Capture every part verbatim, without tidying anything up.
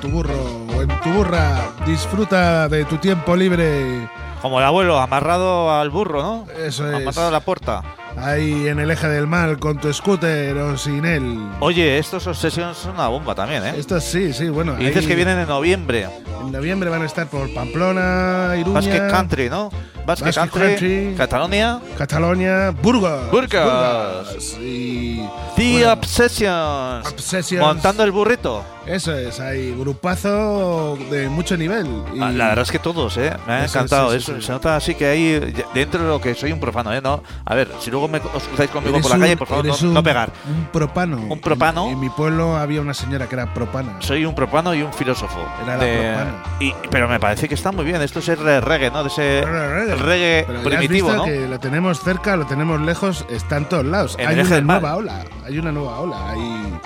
tu burro o en tu burra. Disfruta de tu tiempo libre. Como el abuelo, amarrado al burro, ¿no? Eso es. Amarrado a la puerta. Ahí en el eje del mal con tu scooter o sin él. Oye, estos Obsessions son una bomba también, ¿eh? Estos sí, sí, bueno. Y dices ahí, que vienen en noviembre. En noviembre van a estar por Pamplona, Iruña. Basque Country, ¿no? Basque, Basque Country, Country, Catalonia. Catalonia, Burgos. Burgos. Burgos. Y The bueno, Obsessions. Obsessions. Montando el burrito. Eso es, hay grupazo de mucho nivel. Y La verdad es que todos, ¿eh? Me ha Eso, encantado. sí, sí, Eso, sí. Se nota así que ahí, dentro de lo que soy un profano, ¿eh? No, a ver, si luego me, os cruzáis conmigo eres por la un- calle, por favor, no, eres un, no pegar. Un propano. Un propano. En, en mi pueblo había una señora que era propana. Soy un propano y un filósofo. Era la propana. y, pero me parece que está muy bien. Esto es el reggae, ¿no? De ese el reggae Pero ya has primitivo, visto ¿no? que lo tenemos cerca, lo tenemos lejos, está en todos lados. En Hay el eje una del mal. nueva ola, hay una nueva ola. Hay,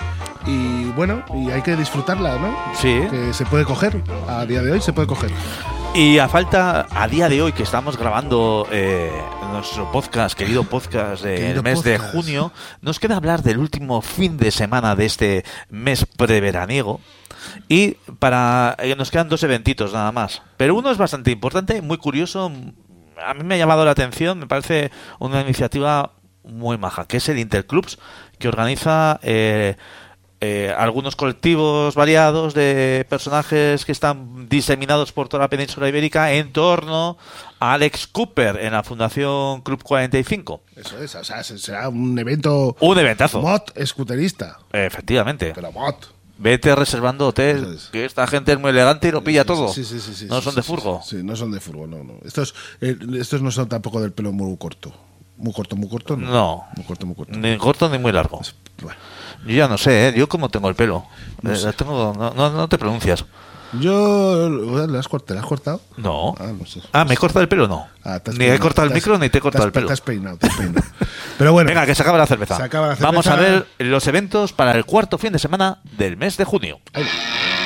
y bueno, y hay que disfrutarla, ¿no? Sí. Que se puede coger, a día de hoy se puede coger. Y a falta, a día de hoy que estamos grabando eh, nuestro podcast, querido podcast del Querido mes de podcast. junio, nos queda hablar del último fin de semana de este mes preveraniego. Y para eh, nos quedan dos eventitos nada más. Pero uno es bastante importante, muy curioso. A mí me ha llamado la atención, me parece una iniciativa muy maja, que es el Interclubs, que organiza eh, eh, algunos colectivos variados de personajes que están diseminados por toda la península ibérica en torno a Alex Cooper en la Fundación Club cuarenta y cinco. Eso es, o sea, será un evento Un eventazo. mod escuterista, Efectivamente. pero mod. Vete reservando Eso hotel, es. que esta gente es muy elegante y lo pilla todo. Sí, sí, sí, sí, no sí, son sí, de sí, furgo. Sí, sí, no son de furgo, no, no. Estos, eh, estos no son tampoco del pelo muy corto. Muy corto, muy corto, no. No. Muy corto, muy corto. Ni corto ni muy largo. Bueno. Yo ya no sé, ¿eh? Yo cómo tengo el pelo. No Eh, sé. tengo, no, no, no te pronuncias. Yo. ¿Le has, cort- ¿Te la has cortado? No. Ah, no sé. Ah, ¿me he cortado el pelo? No. Ah, te has ni he peinado, cortado el te has- micro ni te he cortado te has- el pelo. Te has peinado, te has peinado. Pero bueno. Venga, que se acaba la cerveza. Se acaba la cerveza. Vamos a ver los eventos para el cuarto fin de semana del mes de junio. Ahí va.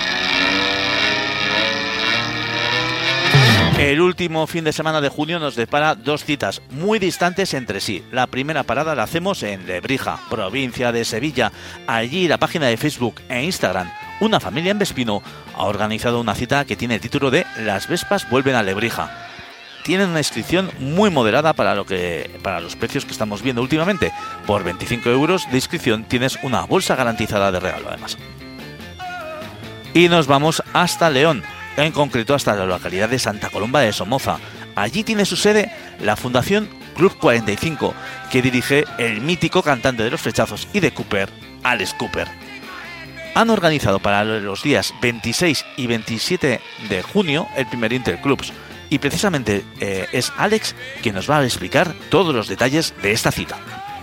El último fin de semana de junio nos depara dos citas muy distantes entre sí. La primera parada la hacemos en Lebrija, provincia de Sevilla. Allí la página de Facebook e Instagram, Una Familia en Vespino, ha organizado una cita que tiene el título de Las Vespas vuelven a Lebrija. Tienen una inscripción muy moderada para, lo que, para los precios que estamos viendo últimamente. Por veinticinco euros de inscripción tienes una bolsa garantizada de regalo además. Y nos vamos hasta León, en concreto hasta la localidad de Santa Colomba de Somoza. Allí tiene su sede la Fundación Club cuarenta y cinco, que dirige el mítico cantante de Los Flechazos y de Cooper, Alex Cooper. Han organizado para los días veintiséis y veintisiete de junio el primer Interclubs, y precisamente eh, es Alex quien nos va a explicar todos los detalles de esta cita.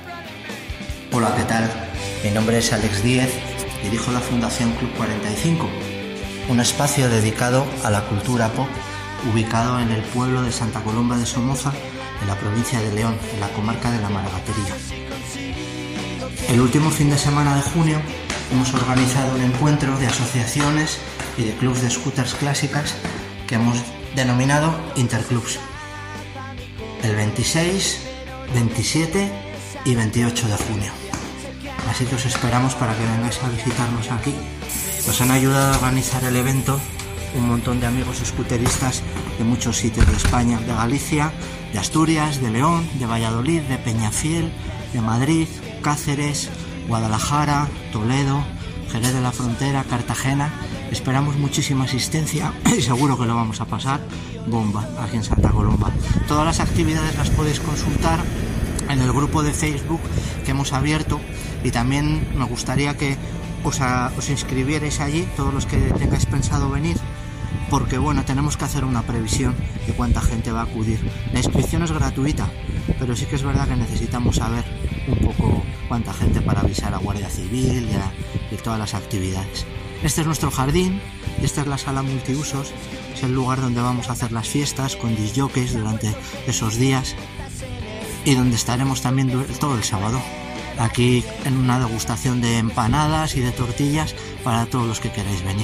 Hola, ¿qué tal? Mi nombre es Alex Díez, dirijo la Fundación Club cuarenta y cinco, un espacio dedicado a la cultura pop, ubicado en el pueblo de Santa Colomba de Somoza, en la provincia de León, en la comarca de la Maragatería. El último fin de semana de junio hemos organizado un encuentro de asociaciones y de clubs de scooters clásicas que hemos denominado Interclubs. El veintiséis, veintisiete y veintiocho de junio. Así que os esperamos para que vengáis a visitarnos aquí. Nos han ayudado a organizar el evento un montón de amigos scooteristas de muchos sitios de España, de Galicia, de Asturias, de León, de Valladolid, de Peñafiel, de Madrid, Cáceres, Guadalajara, Toledo, Jerez de la Frontera, Cartagena. Esperamos muchísima asistencia y seguro que lo vamos a pasar bomba aquí en Santa Colomba. Todas las actividades las podéis consultar en el grupo de Facebook que hemos abierto, y también me gustaría que os, a, os inscribierais allí, todos los que tengáis pensado venir, porque bueno, tenemos que hacer una previsión de cuánta gente va a acudir. La inscripción es gratuita, pero sí que es verdad que necesitamos saber un poco cuánta gente para avisar a Guardia Civil y a y todas las actividades. Este es nuestro jardín, y esta es la sala multiusos, es el lugar donde vamos a hacer las fiestas con disc jockeys durante esos días, y donde estaremos también todo el sábado, aquí en una degustación de empanadas y de tortillas para todos los que queráis venir.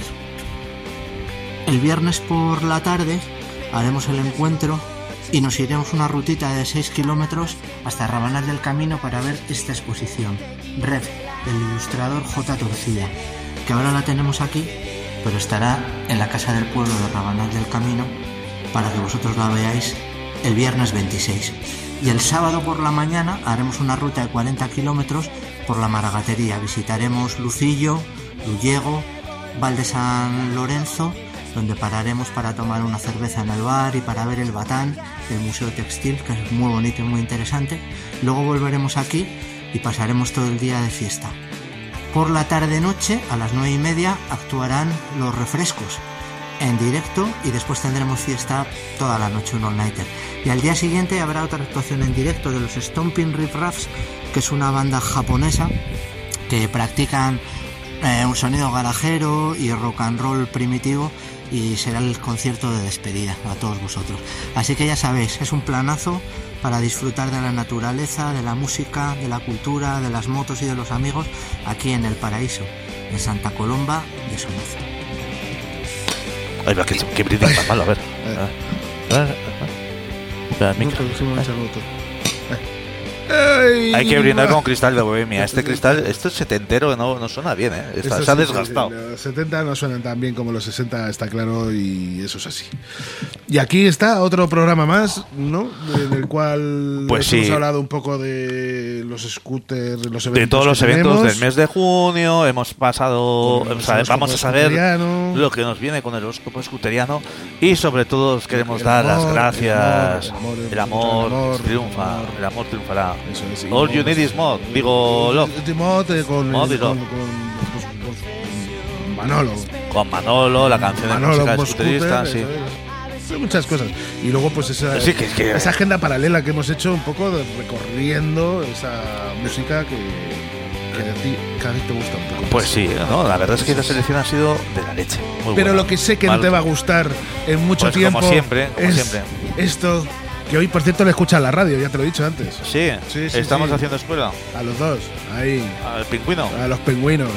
El viernes por la tarde haremos el encuentro y nos iremos una rutita de seis kilómetros hasta Rabanal del Camino para ver esta exposición, Red, del ilustrador J. Torcida, que ahora la tenemos aquí pero estará en la Casa del Pueblo de Rabanal del Camino para que vosotros la veáis el viernes veintiséis. Y el sábado por la mañana haremos una ruta de cuarenta kilómetros por la Maragatería. Visitaremos Lucillo, Luyego, Val de San Lorenzo, donde pararemos para tomar una cerveza en el bar y para ver el Batán del Museo Textil, que es muy bonito y muy interesante. Luego volveremos aquí y pasaremos todo el día de fiesta. Por la tarde-noche, a las nueve y media, actuarán Los Refrescos en directo y después tendremos fiesta toda la noche, un all-nighter. Y al día siguiente habrá otra actuación en directo de los Stomping Riff Raffs, que es una banda japonesa que practican eh, un sonido garajero y rock and roll primitivo, y será el concierto de despedida a todos vosotros. Así que ya sabéis, es un planazo para disfrutar de la naturaleza, de la música, de la cultura, de las motos y de los amigos aquí en El Paraíso, en Santa Colomba de Somoza. Ay, va, que, que brindis más malo, a ver. Hay que brindar con cristal de Bohemia. Este cristal, esto es setentero, no, no suena bien, ¿eh? Está, se ha desgastado. Los setenta no suenan tan bien como los sesenta, está claro, y eso es así. Y aquí está otro programa más, ¿no? En el cual pues hemos sí. hablado un poco de los scooters, los eventos de todos los eventos tenemos. del mes de junio. Hemos pasado, o sea, vamos a saber lo que nos viene con el horóscopo scooteriano, y sobre todo os queremos el dar amor, las gracias. El amor, el amor, el amor, el amor triunfa, el amor. el amor triunfará. Eso es, sí. All you need is mod, digo love. Mod, eh, con, Mod y con, love. con, con- con Manolo. Con Manolo, la canción de Manolo música de Mod scooterista, Scooter, sí. eso es. Hay muchas cosas. Y luego, pues esa, Sí, que- que- esa agenda paralela que hemos hecho, un poco de- recorriendo esa música que, que a ti cada vez te gusta un poco. Pues sí, ¿no? La verdad es que la selección ha sido de la leche. Muy Pero buena. lo que sé que Mal- no te va a gustar en mucho Pues tiempo como siempre, como es siempre. esto, que hoy, por cierto, le escucha en la radio, ya te lo he dicho antes. Sí, Sí, sí, estamos sí. haciendo escuela A los dos, ahí, al pingüino. a los pingüinos.